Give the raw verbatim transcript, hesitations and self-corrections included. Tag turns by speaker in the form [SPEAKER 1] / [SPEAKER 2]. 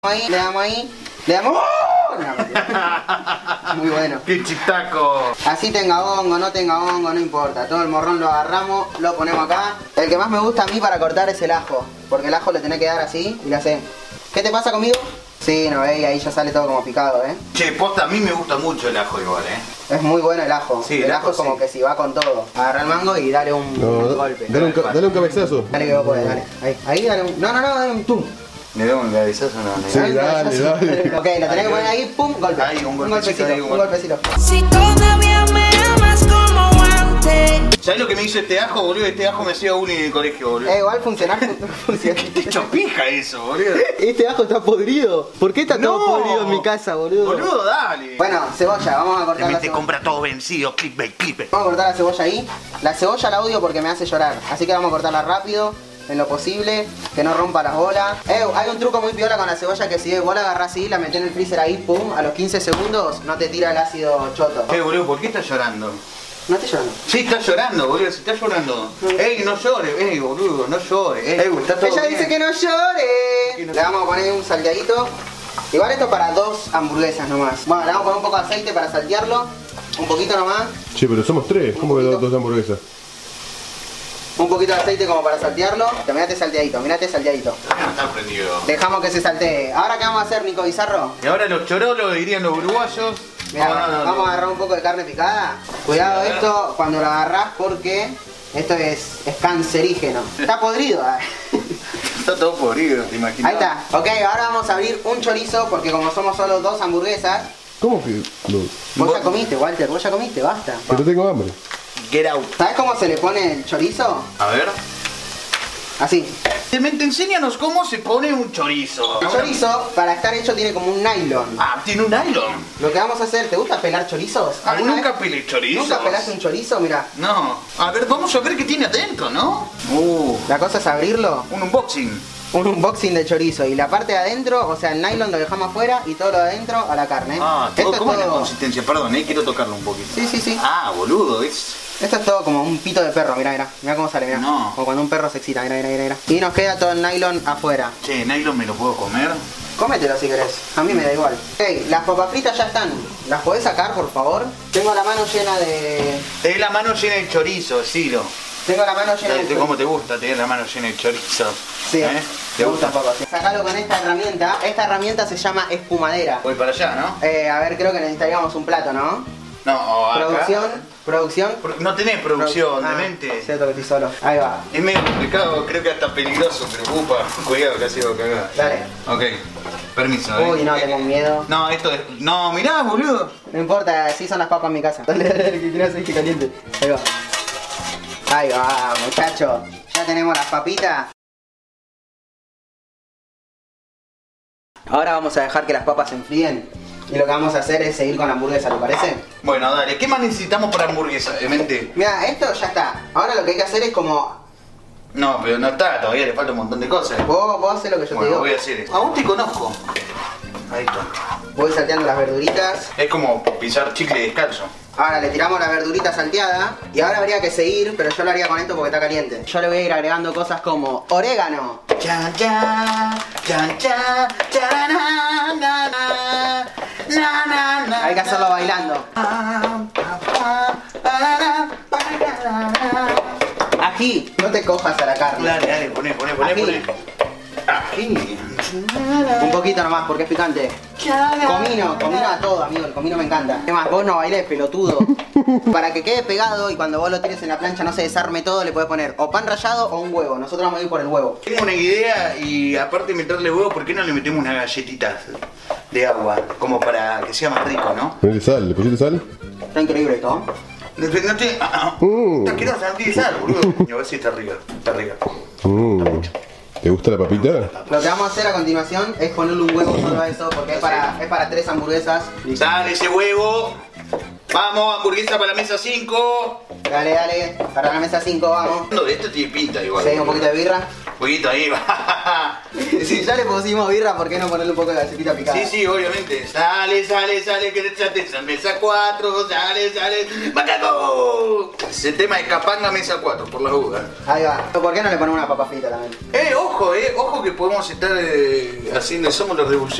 [SPEAKER 1] ahí, le damos ahí, le damos... No, muy bueno.
[SPEAKER 2] ¡Qué chistaco!
[SPEAKER 1] Así tenga hongo, no tenga hongo, no importa. Todo el morrón lo agarramos, lo ponemos acá. El que más me gusta a mí para cortar es el ajo, porque el ajo le tenés que dar así y le hace... ¿Qué te pasa conmigo? Sí, no veis, ahí ya sale todo como picado, ¿eh?
[SPEAKER 2] Che, posta, a mí me gusta mucho el ajo igual, ¿eh?
[SPEAKER 1] Es muy bueno el ajo.
[SPEAKER 2] Sí,
[SPEAKER 1] el,
[SPEAKER 2] el
[SPEAKER 1] ajo,
[SPEAKER 2] ajo
[SPEAKER 1] es como
[SPEAKER 2] sí.
[SPEAKER 1] que si va con todo. Agarra el mango y dale un,
[SPEAKER 3] No,
[SPEAKER 1] un
[SPEAKER 3] da-
[SPEAKER 1] golpe.
[SPEAKER 3] Dale un, ca- dale un cabezazo.
[SPEAKER 1] Dale que vos podés, dale. Ahí, ahí dale un... No, no, no, dale un tum.
[SPEAKER 2] ¿Le doy un cabezazo o no?
[SPEAKER 3] Sí, dale, dale.
[SPEAKER 1] Ok, lo tenés que poner ahí, pum, golpe.
[SPEAKER 2] Ahí, un golpecito, ahí, un
[SPEAKER 1] un golpecito.
[SPEAKER 4] Si todavía me amas como antes.
[SPEAKER 2] ¿Sabes lo que me hizo este ajo, boludo? Este ajo me hacía bullying en el colegio, boludo.
[SPEAKER 1] Eh, igual funcionar funciona.
[SPEAKER 2] Te hecho pija eso, boludo.
[SPEAKER 1] Este ajo está podrido. ¿Por qué está todo
[SPEAKER 2] No.
[SPEAKER 1] podrido en mi casa, boludo?
[SPEAKER 2] Boludo, dale.
[SPEAKER 1] Bueno, cebolla, vamos a cortar la
[SPEAKER 2] Realmente
[SPEAKER 1] cebolla.
[SPEAKER 2] compra todo vencido, clickbait, clickbait.
[SPEAKER 1] Vamos a cortar la cebolla ahí. La cebolla la odio porque me hace llorar. Así que vamos a cortarla rápido, en lo posible, que no rompa las bolas. Eh, hay un truco muy piola con la cebolla que si vos la agarrás así, la metés en el freezer ahí, pum, a los quince segundos no te tira el ácido choto.
[SPEAKER 2] Che, boludo, ¿por qué estás llorando?
[SPEAKER 1] No estoy llorando.
[SPEAKER 2] Sí, estás llorando, boludo, si estás llorando. Ey, no llores, ey, boludo, no llores. Ey, está todo
[SPEAKER 1] Ella
[SPEAKER 2] bien.
[SPEAKER 1] dice que no llore. Le vamos a poner un salteadito. Igual esto para dos hamburguesas nomás. Bueno, le vamos a poner un poco de aceite para saltearlo. Un poquito nomás.
[SPEAKER 3] Che, pero somos tres. ¿Cómo que dos, dos hamburguesas?
[SPEAKER 1] Un poquito de aceite como para saltearlo. Mirate salteadito, mirate salteadito.
[SPEAKER 2] No está prendido.
[SPEAKER 1] Dejamos que se saltee. Ahora, ¿qué vamos a hacer, Nico Bizarro?
[SPEAKER 2] Y ahora los chorolos, dirían los uruguayos.
[SPEAKER 1] Mirá,
[SPEAKER 2] No, no, no,
[SPEAKER 1] vamos
[SPEAKER 2] no.
[SPEAKER 1] a agarrar un poco de carne picada. Cuidado
[SPEAKER 2] Sí, a ver.
[SPEAKER 1] esto cuando lo agarrás porque esto es, es cancerígeno. Está podrido. eh.
[SPEAKER 2] Está todo podrido, ¿te imaginas?
[SPEAKER 1] Ahí está. Ok, ahora vamos a abrir un chorizo porque como somos solo dos hamburguesas.
[SPEAKER 3] ¿Cómo que no?
[SPEAKER 1] Vos ya comiste, Walter, vos ya comiste, basta.
[SPEAKER 3] Que no tengo hambre.
[SPEAKER 2] Get out.
[SPEAKER 1] ¿Sabes cómo se le pone el chorizo?
[SPEAKER 2] A ver.
[SPEAKER 1] Así.
[SPEAKER 2] Demente, enséñanos cómo se pone un chorizo.
[SPEAKER 1] El chorizo, para estar hecho, tiene como un nylon.
[SPEAKER 2] Ah, tiene un nylon.
[SPEAKER 1] Lo que vamos a hacer, ¿te gusta pelar chorizos?
[SPEAKER 2] Ah,
[SPEAKER 1] ¿Alguna
[SPEAKER 2] nunca
[SPEAKER 1] vez-
[SPEAKER 2] pelé chorizo.
[SPEAKER 1] ¿Nunca pelaste un chorizo? Mira,
[SPEAKER 2] No. A ver, vamos a ver qué tiene adentro, ¿no? Uh,
[SPEAKER 1] la cosa es abrirlo.
[SPEAKER 2] un unboxing.
[SPEAKER 1] Un unboxing de chorizo y la parte de adentro, o sea, el nylon lo dejamos afuera y todo lo de adentro a la carne.
[SPEAKER 2] Ah,
[SPEAKER 1] Esto
[SPEAKER 2] todo,
[SPEAKER 1] es
[SPEAKER 2] ¿cómo es la
[SPEAKER 1] todo-
[SPEAKER 2] consistencia? Perdón, eh, quiero tocarlo un poquito.
[SPEAKER 1] Sí, sí, sí.
[SPEAKER 2] Ah, boludo, es...
[SPEAKER 1] Esto es todo como un pito de perro, mirá, mirá. Mirá cómo sale, mirá.
[SPEAKER 2] No.
[SPEAKER 1] Como cuando un perro se excita, mirá, mirá, mirá, mirá. Y nos queda todo el nylon afuera.
[SPEAKER 2] Che, nylon me lo puedo comer.
[SPEAKER 1] Cómetelo si querés, a mí me da igual. Ok, las papas fritas ya están. ¿Las podés sacar, por favor? Tengo la mano llena de...
[SPEAKER 2] Tenés la mano llena de chorizo, Ciro.
[SPEAKER 1] Tengo la mano llena de...
[SPEAKER 2] ¿Cómo te gusta tener la mano llena de chorizo?
[SPEAKER 1] Sí,
[SPEAKER 2] ¿Eh? ¿Te gusta?
[SPEAKER 1] papas. Sacalo con esta herramienta. Esta herramienta se llama espumadera.
[SPEAKER 2] Voy para allá, ¿no?
[SPEAKER 1] Eh, a ver, creo que necesitaríamos un plato, ¿no?
[SPEAKER 2] No, o acá.
[SPEAKER 1] Producción, producción.
[SPEAKER 2] Pro- No tenés producción,
[SPEAKER 1] Ah,
[SPEAKER 2] demente.
[SPEAKER 1] cierto que estoy solo. Ahí va.
[SPEAKER 2] Es medio complicado, creo que hasta peligroso, pero upa, cuidado que así va a cagar.
[SPEAKER 1] Dale.
[SPEAKER 2] Ok, permiso, eh.
[SPEAKER 1] Uy, no, tengo miedo.
[SPEAKER 2] No, esto es... No, mirá, boludo.
[SPEAKER 1] No importa, así son las papas en mi casa. Dale, dale, dale, que quiero hacer que caliente. Ahí va. Ahí va, muchacho. Ya tenemos las papitas. Ahora vamos a dejar que las papas se enfríen. Y lo que vamos a hacer es seguir con la hamburguesa, ¿te parece?
[SPEAKER 2] Bueno, dale, ¿qué más necesitamos para hamburguesa, demente?
[SPEAKER 1] Mira, esto ya está. Ahora lo que hay que hacer es como...
[SPEAKER 2] No, pero no está, todavía le falta un montón de cosas.
[SPEAKER 1] Vos, vos haces lo que yo
[SPEAKER 2] Bueno,
[SPEAKER 1] te digo.
[SPEAKER 2] voy a hacer eso. A vos te conozco. Ahí está.
[SPEAKER 1] Voy salteando las verduritas.
[SPEAKER 2] Es como pisar chicle descalzo.
[SPEAKER 1] Ahora le tiramos la verdurita salteada. Y ahora habría que seguir, pero yo lo haría con esto porque está caliente. Yo le voy a ir agregando cosas como orégano.
[SPEAKER 2] Chan, chan, chan, chan, chan, na, na, na, na, na, na.
[SPEAKER 1] Hay que hacerlo bailando. Ají, no te cojas a la carne.
[SPEAKER 2] Dale, dale, poné, poné, poné,
[SPEAKER 1] Ají.
[SPEAKER 2] poné. Ají.
[SPEAKER 1] Un poquito nomás porque es picante. Comino, comino a todo, amigo. El comino me encanta. ¿Qué más? Vos no bailés, pelotudo. Para que quede pegado y cuando vos lo tires en la plancha no se desarme todo, le podés poner o pan rallado o un huevo. Nosotros vamos a ir por el huevo.
[SPEAKER 2] Tengo una idea y aparte de meterle huevo, ¿por qué no le metemos unas galletitas de agua? Como para que sea más rico, ¿no?
[SPEAKER 3] ¿Ponele sal? ¿Le pusiste sal?
[SPEAKER 1] Está increíble esto.
[SPEAKER 2] No te... No te...
[SPEAKER 3] Mm.
[SPEAKER 2] No quiero sentir sal, boludo. A ver si está rica, está rica.
[SPEAKER 3] Mm. ¿Te gusta la papita?
[SPEAKER 1] Lo que vamos a hacer a continuación es ponerle un huevo solo a eso porque es para, es para tres hamburguesas.
[SPEAKER 2] Dale ese huevo. Vamos, hamburguesa para la mesa cinco.
[SPEAKER 1] Dale, dale, para la mesa cinco vamos.
[SPEAKER 2] No, esto tiene pinta igual.
[SPEAKER 1] Sí, un poquito de birra.
[SPEAKER 2] Un poquito ahí, va.
[SPEAKER 1] Si ya le pusimos birra, ¿por qué no ponerle un poco de galletita picada?
[SPEAKER 2] Sí, sí, obviamente. Sale, sale, sale, que te esa mesa cuatro, sale, sale. ¡Macaco! Ese tema es Capanga mesa cuatro, por las dudas.
[SPEAKER 1] Ahí va. ¿Por qué no le ponemos una papa frita también?
[SPEAKER 2] Eh, ojo, eh, ojo que podemos estar eh, haciendo, somos los revolucionarios.